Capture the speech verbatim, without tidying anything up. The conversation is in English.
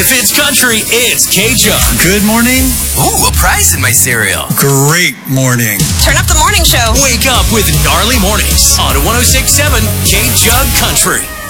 If it's country, it's K-Jug. Good morning. Ooh, a prize in my cereal. Great morning. Turn up the morning show. Wake up with gnarly mornings on one oh six point seven K-Jug Country.